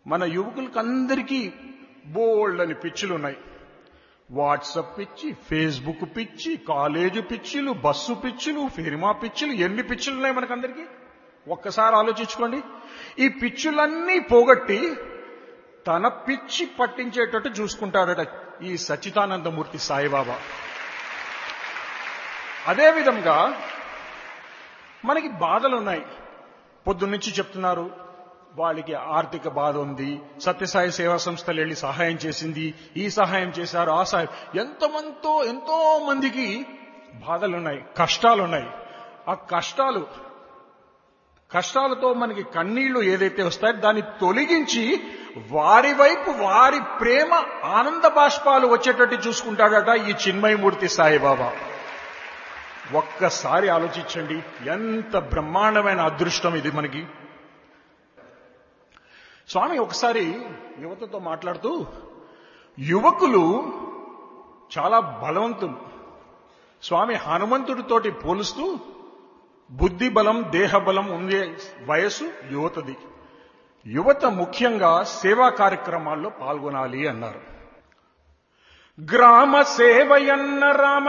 మన యువకులకందరికీ బోల్డ్ అని పిచ్చులున్నాయి. వాట్సాప్ పిచ్చి, ఫేస్బుక్ పిచ్చి, కాలేజీ పిచ్చిలు, బస్సు పిచ్చులు, ఫిర్మా పిచ్చులు, ఎన్ని పిచ్చులు ఉన్నాయి మనకందరికీ? ఒక్కసారి ఆలోచించుకోండి. ఈ పిచ్చులన్నీ పోగొట్టి తన పిచ్చి పట్టించేటట్టు చూసుకుంటాడట ఈ సచ్చిదానందమూర్తి సాయిబాబా. అదేవిధంగా మనకి బాధలున్నాయి. పొద్దున్నుంచి చెప్తున్నారు, వాళ్ళకి ఆర్థిక బాధ ఉంది, సత్యసాయి సేవా సంస్థలు వెళ్ళి సహాయం చేసింది, ఈ సహాయం చేశారు, ఆ సహాయం, ఎంతో మందికి బాధలున్నాయి, కష్టాలున్నాయి. ఆ కష్టాలతో మనకి కన్నీళ్లు ఏదైతే వస్తాయో దాన్ని తొలగించి వారి వైపు వారి ప్రేమ ఆనంద బాష్పాలు వచ్చేటట్టు చూసుకుంటాడట ఈ చిన్మయమూర్తి సాయిబాబా. ఒక్కసారి ఆలోచించండి, ఎంత బ్రహ్మాండమైన అదృష్టం ఇది మనకి. స్వామి ఒకసారి యువతతో మాట్లాడుతూ, యువకులు చాలా బలవంతులు, స్వామి హనుమంతుడితోటి పోలుస్తూ బుద్ధి బలం, దేహ బలం ఉండే వయసు యువతది. యువత ముఖ్యంగా సేవా కార్యక్రమాల్లో పాల్గొనాలి అన్నారు. గ్రామ సేవయన్న రామ